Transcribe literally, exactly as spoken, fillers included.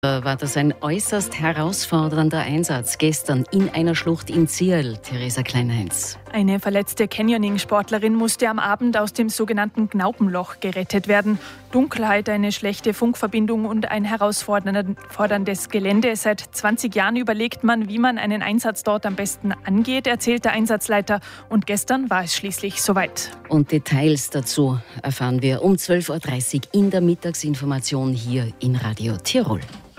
War das ein äußerst herausfordernder Einsatz gestern in einer Schlucht in Zierl, Theresa Kleinheinz. Eine verletzte Canyoning-Sportlerin musste am Abend aus dem sogenannten Gnaupenloch gerettet werden. Dunkelheit, eine schlechte Funkverbindung und ein herausforderndes Gelände. Seit zwanzig Jahren überlegt man, wie man einen Einsatz dort am besten angeht, erzählt der Einsatzleiter. Und gestern war es schließlich soweit. Und Details dazu erfahren wir um zwölf Uhr dreißig in der Mittagsinformation hier in Radio Tirol.